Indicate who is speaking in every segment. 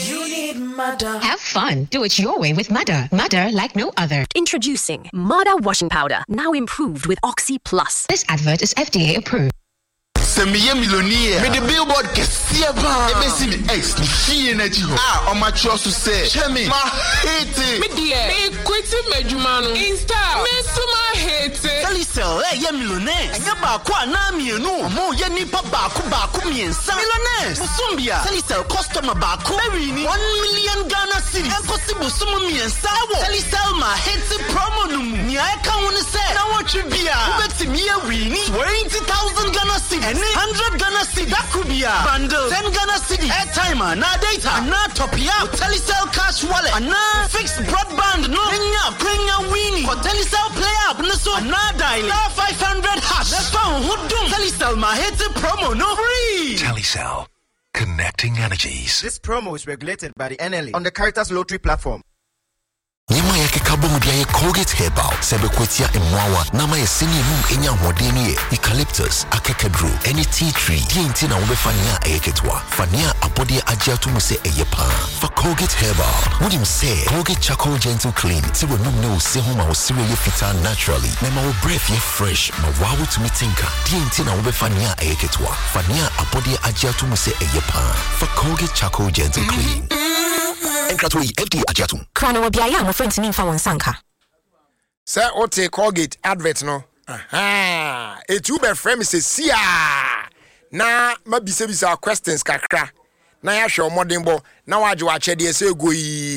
Speaker 1: You need Mother.
Speaker 2: Have fun. Do it your way with Mother. Mother like no other.
Speaker 3: Introducing Mother washing powder, now improved with Oxy Plus.
Speaker 2: This advert is FDA approved.
Speaker 4: Semiye millionaire. Me the billboard kesia ba. Ebe si me ex ni fie na ji ho. O ma tro so say. Chemi ma hate.
Speaker 5: Me die. Me kwiti medjuma no. Insta. Me so ma hate.
Speaker 6: Telecel ye millionaire. Anya ba ko ana mienu. Mo ye nipa ba ko miensa. Millionaires. Busumbia. Telecel customer ba ko. Very ni 1 million Ghana cedis. Enkosi busumu miensa wo. Telecel ma hate promo no mu. Ni aka won say. Na what you bia. Ubeti me win 20,000 Ghana cedis. 100 Ghana cedis. That could be a bundle. 10 Ghana cedis. Airtime, na data, na top up. Telecel cash wallet, na fixed broadband. No, Kenya winning. For Telecel play up, no so na dial. 500 hash. That's found who do. Telecel ma hit the promo no free.
Speaker 7: Telecel, connecting energies.
Speaker 8: This promo is regulated by the NLA on the Caritas Lottery platform.
Speaker 7: Nyama yake kabomu dia Colgate Herbal sebe kwetia emwawa nama ye sini mum enya hodeni eucalyptus akekedru any tea tree DNT na ubefania eketwa fania abodi ajiatu muse eyepa for Colgate Herbal would say Colgate Charcoal Gentle Clean ti we mum ne usehu ma usire ye fita naturally nema wo breath ye fresh ma wawu to mitinka DNT na ubefania eketwa fania abodi ajiatu muse eyepa for Colgate Charcoal Gentle Clean Enkratoi FD Ajatum.
Speaker 3: Krana wabiaya mo friends me fa won sanka.
Speaker 9: Sir Ote Colgate advert no. Aha. Etu be frame se sia. Na mabisa questions kakra. Na ya hwe omodembo na waje wa chede se go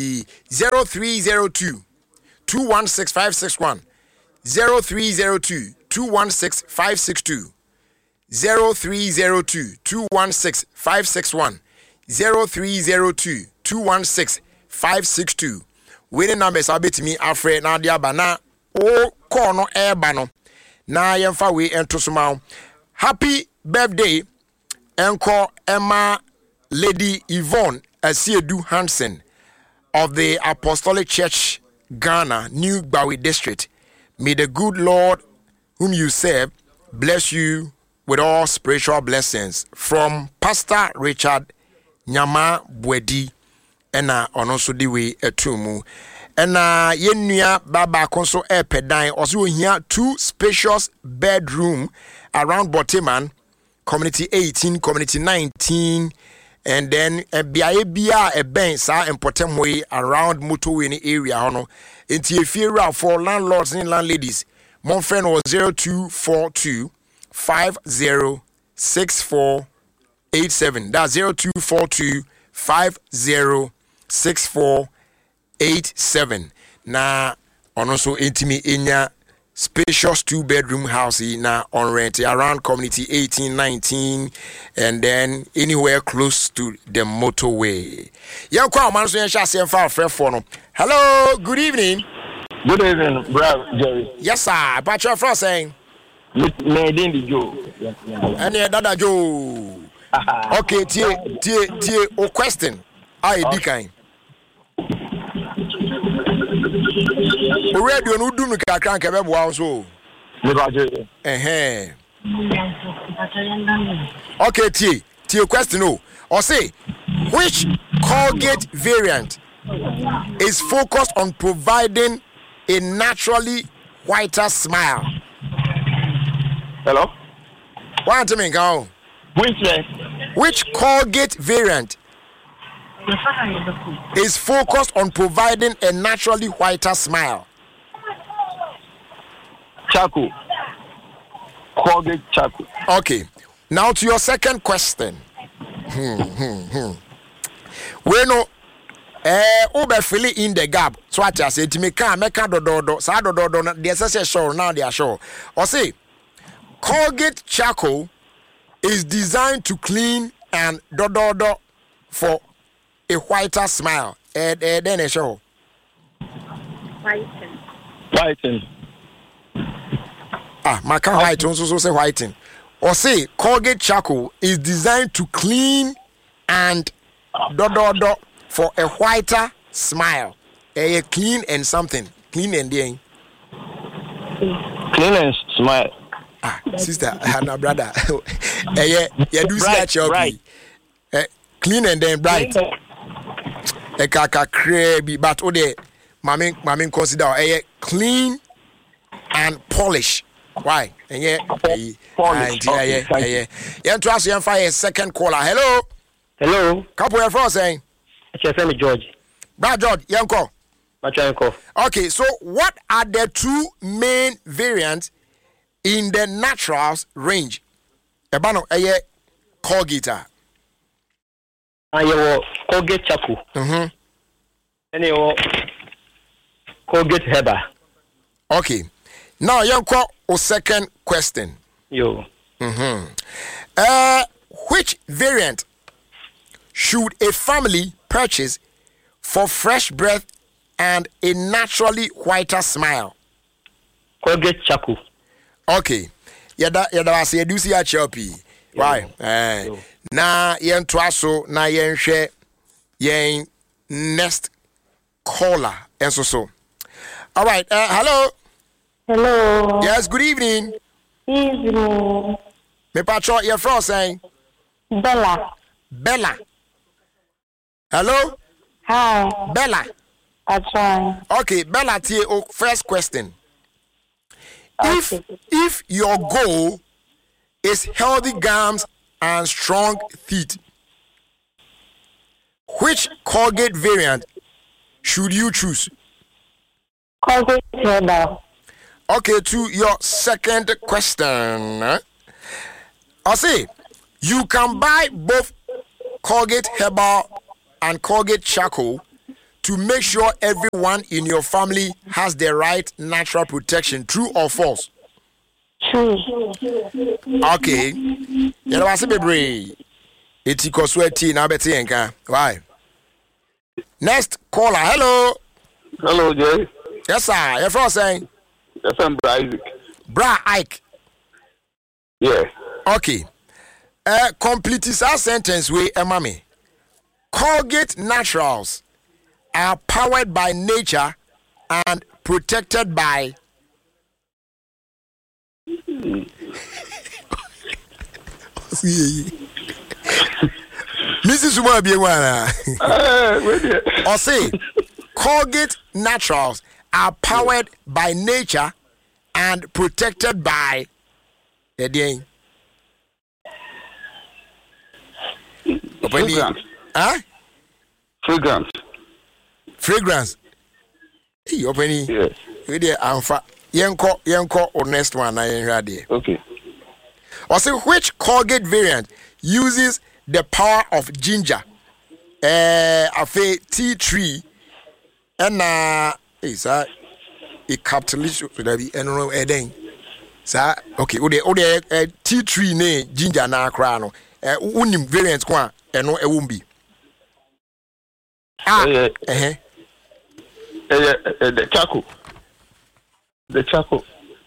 Speaker 9: 0302 216561 0302 216562 0302 216561 0302 216562 winning numbers abet me afre na dia bana o call no eba no na yemfa we ento soma happy birthday enko Emma Lady Yvonne Asiedu Hansen of the Apostolic Church Ghana New Bawi District. May the good Lord whom you serve bless you with all spiritual blessings from Pastor Richard Nyama Bwedi ena ono so di we etumu ena yenua baba konso epedan also here 2 spacious bedroom around Boteman community 18 community 19 and then bia e ben sa important way around motorway ni area hono enti efira for landlords and landladies mon friend was 0242 506487 that's 0242 506487 na ono so intimi enya spacious 2-bedroom house na on rent around community 18 19 and then anywhere close to the motorway. Yankwa man so yen sha se fa frɛ for no. Hello, good evening.
Speaker 10: Good evening, bro Jerry.
Speaker 9: Yes sir, but your friend saying
Speaker 10: me dey Joe.
Speaker 9: Any dada Joe. Okay, tie o question. I di kan. O radio no dum ka kan ka be boa so. Okay, tie question no. Or say which Colgate variant is focused on providing a naturally whiter smile?
Speaker 10: Hello?
Speaker 9: What do you mean, go? Which Colgate variant is focused on providing a naturally whiter smile?
Speaker 10: Charcoal. Colgate charcoal.
Speaker 9: Okay. Now to your second question. We know Uber fill in the gap. So I just say to me, meka dodo, sa dodo, the assessor show now they are sure. Or say Colgate charcoal is designed to clean and dodo for a whiter smile. Then a show.
Speaker 10: Whiten.
Speaker 9: My car white also say whiten. Or say Colgate charcoal is designed to clean and dodo for a whiter smile. A clean and something. Clean and then.
Speaker 10: Clean and smile.
Speaker 9: Sister, Hannah, brother. Yeah, do see that job. Clean and then bright. Ekaka krebi, but ode mami consider clean and polish. Why? Yeah.
Speaker 10: Polish. Okay.
Speaker 9: Yeah. To ask you fire second caller. Hello.
Speaker 10: Hello.
Speaker 9: Couple of friends saying.
Speaker 10: Chefemi George.
Speaker 9: Brad George, Yanko.
Speaker 10: Machuanko.
Speaker 9: Okay, so what are the two main variants in the naturals range? Ebano eye Colgate.
Speaker 10: Ayo Colgate Chaku. And you Colgate Heba.
Speaker 9: Okay. Now Yanko o second question.
Speaker 10: Yo.
Speaker 9: Which variant should a family purchase for fresh breath and a naturally whiter smile?
Speaker 10: Colgate Chaku.
Speaker 9: Okay. Yada was a do see a choppy. Why? Na yen twaso na yen hwe yen next caller and so. All right. Hello.
Speaker 1: Hello.
Speaker 9: Yes, good evening.
Speaker 1: Evening.
Speaker 9: Me patro your friend saying
Speaker 1: Bella.
Speaker 9: Bella. Hello?
Speaker 1: Hi.
Speaker 9: Bella.
Speaker 1: I try.
Speaker 9: Okay, Bella, first question.
Speaker 1: Okay.
Speaker 9: If your goal is healthy gums and strong teeth, which Colgate variant should you choose?
Speaker 1: Colgate Herbal.
Speaker 9: Okay, to your second question. I say you can buy both Colgate Herbal and Colgate Charcoal to make sure everyone in your family has the right natural protection. True or false?
Speaker 1: True.
Speaker 9: Okay. You know what's baby? It's sweaty now, Betty Enka. Why? Next caller. Hello.
Speaker 10: Hello, Jay.
Speaker 9: Yes, sir. You're from saying?
Speaker 10: Yes, I'm Isaac.
Speaker 9: Bra Ike.
Speaker 10: Yeah.
Speaker 9: Okay. Complete this sentence with mommy. Colgate Naturals are powered by nature and protected by Mrs. Sumabiwana. Or say Colgate Naturals are powered by nature and protected by the day.
Speaker 10: Fragrance.
Speaker 9: Huh?
Speaker 10: Fragrance.
Speaker 9: Fragrance. Hey, opening.
Speaker 10: Yes.
Speaker 9: We there alpha. Yenko or next one I ready.
Speaker 10: Okay.
Speaker 9: Or say which Colgate variant uses the power of ginger? Tea tree and is a capitalist would be no edeng. Sir, okay, ode tea tree ne ginger na crano. Unim variant kwa no e won't be.
Speaker 10: The charcoal. The charcoal.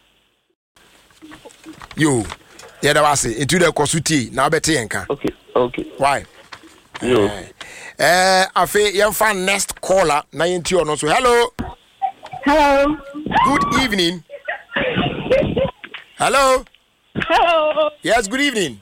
Speaker 9: Yo, yeah, that was it. Into the kosuti now better enka.
Speaker 10: Okay.
Speaker 9: Why?
Speaker 10: Yo.
Speaker 9: Afe yam fan next caller na yenti ono so. Hello.
Speaker 1: Hello.
Speaker 9: Good evening. Hello.
Speaker 1: Hello.
Speaker 9: Yes, good evening.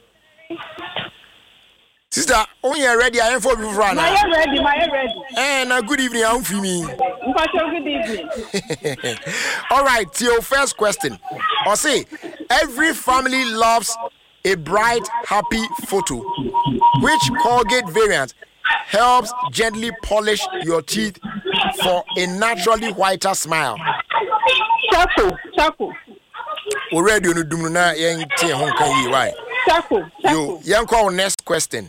Speaker 9: Sister, when you are ready, I am for you for
Speaker 1: My ready.
Speaker 9: Now good evening, I'm for me.
Speaker 1: Good evening.
Speaker 9: All right, to your first question. I'll say every family loves a bright, happy photo. Which Colgate variant helps gently polish your teeth for a naturally whiter smile?
Speaker 1: Charcoal.
Speaker 9: Already on the Dumuna Yang Tia Hong Kong. Why?
Speaker 1: Charcoal.
Speaker 9: You young call next question.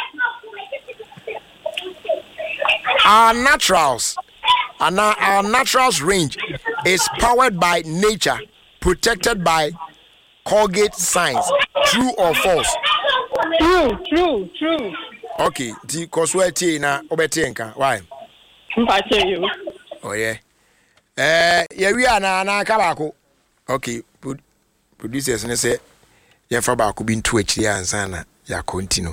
Speaker 9: Our naturals range is powered by nature, protected by Colgate science. True or false?
Speaker 1: True.
Speaker 9: Okay, the cosweti na obetenka. Why?
Speaker 1: You.
Speaker 9: Oh yeah. Yeah, we are na kabako. Okay, producers ne say ya fa ba ko bi nto akiri ansana ya continue.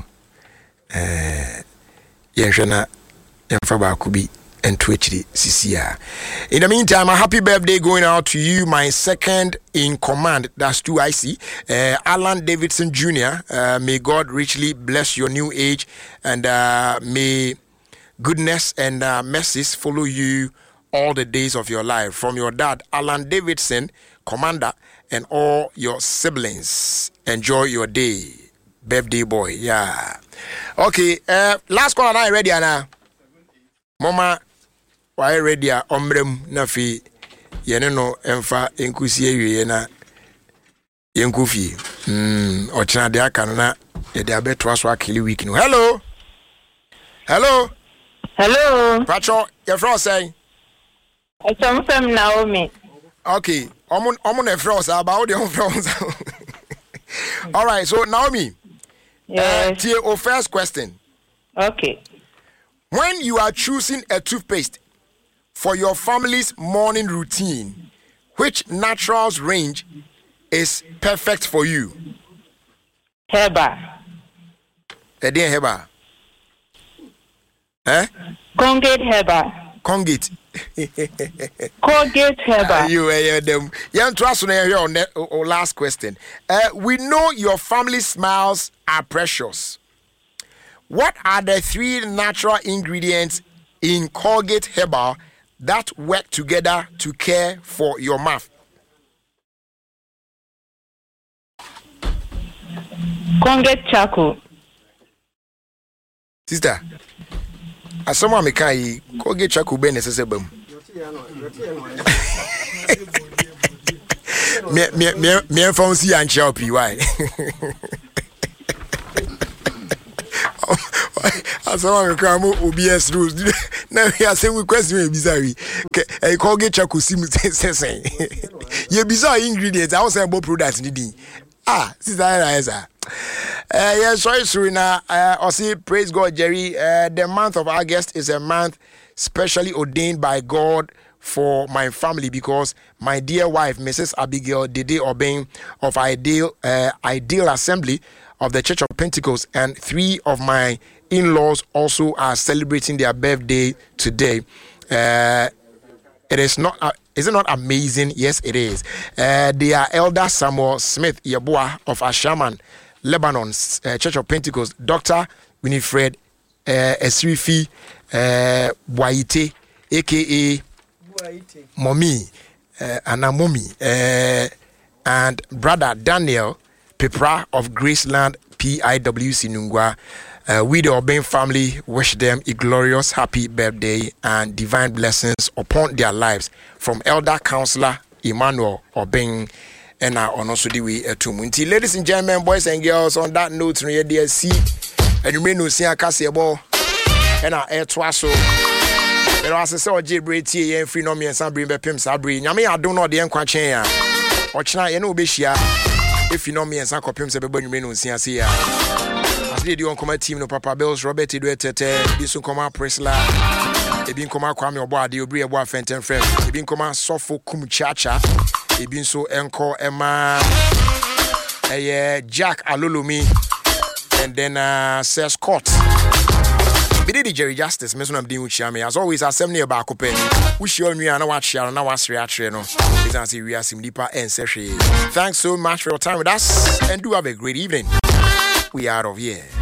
Speaker 9: Ya hwena ya fa ba ko bi nto akiri sisia. In the meantime, a happy birthday going out to you, my second in command. That's 2IC, Alan Davidson Jr. May God richly bless your new age, and may goodness and mercies follow you all the days of your life. From your dad, Alan Davidson, Commander, and all your siblings. Enjoy your day. Birthday boy. Yeah. Okay. Last call, I ready, Anna. Mama, why ready? Ombrem nafi. Yeneno emfa enkusie yena yenkufi. Ochina de akana de abeto aso akili week no. Hello. Hello. Pacho, your friend saying.
Speaker 1: I'm from Naomi.
Speaker 9: Okay. Omon a friend about your friends. All right. So Naomi.
Speaker 1: Yes.
Speaker 9: Your first question.
Speaker 1: Okay.
Speaker 9: When you are choosing a toothpaste for your family's morning routine, which naturals range is perfect for you?
Speaker 1: Heba.
Speaker 9: Heba. Eh?
Speaker 1: Colgate Heba.
Speaker 9: Colgate.
Speaker 1: Colgate Heba.
Speaker 9: You them. You trust on the last question. We know your family smiles are precious. What are the 3 natural ingredients in Colgate Herbal that work together to care for your mouth?
Speaker 1: Colgate charcoal.
Speaker 9: Sister, as someone me kai Colgate charcoal be necessary. Me phone see and help you why. As someone come OBS rules. Now we are saying we question me bizarre. I Colgate charcoal see me say. You bizarre ingredients. I was about products needing. Sister. Yes, sorry, Serena. I see, praise God, Jerry. The month of August is a month specially ordained by God for my family because my dear wife, Mrs. Abigail Dede Obeng of Ideal Assembly of the Church of Pentecost, and 3 of my in-laws also are celebrating their birthday today. Is it not amazing? Yes, it is. They are Elder Samuel Smith Yeboah of Ashaman, Lebanon, Church of Pentecost, Dr. Winifred Esrifi Waite, aka Mommy, Anamomi, and Brother Daniel Pepra of Graceland PIWC Nungwa. We the Obeng family wish them a glorious happy birthday and divine blessings upon their lives from Elder Counselor Emmanuel Obeng and also the way to Munti. Ladies and gentlemen, boys and girls, on that note, dear see and you may know see a Cassiabo and our air twasso. There was a so Jibriti and free no me and some bring Pim Sabri. Yami, I don't know the Enquachen. Or China, you know, Bishia. If you know me and some copim, everybody may know see us here. Did you come team no Papa Bells, Robert Edwete, Bisun Koma Presla, Ebin Koma Kwame Obadi, Obri Abo Fenten Frem, Ebin Koma Sofo Kum Chacha, Ebin so Enko Emma, Jack Alulumi, and then Sir Scott. We did the Jerry Justice, Mason of Dimu Chami, as always, as 7 year back open. We show me and watch Sharon, now was reaction. We are sim deeper and session. Thanks so much for your time with us, and do have a great evening. We are out of here.